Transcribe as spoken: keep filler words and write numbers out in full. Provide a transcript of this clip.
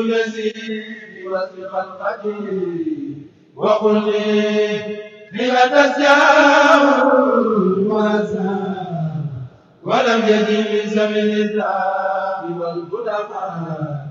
الذي بوصف القدير وخلقي لما تسجاه ولم يجد من سبيل الله والهدى